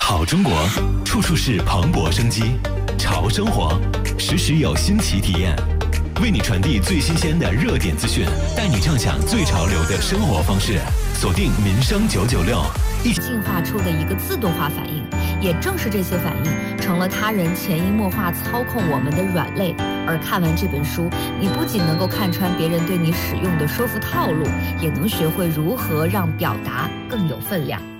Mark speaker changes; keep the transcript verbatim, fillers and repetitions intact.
Speaker 1: 好中国，处处是蓬勃生机；潮生活，时时有新奇体验。为你传递最新鲜的热点资讯，带你畅享最潮流的生活方式。锁定民生九九六，一起
Speaker 2: 进化出的一个自动化反应。也正是这些反应，成了他人潜移默化操控我们的软肋。而看完这本书，你不仅能够看穿别人对你使用的说服套路，也能学会如何让表达更有分量。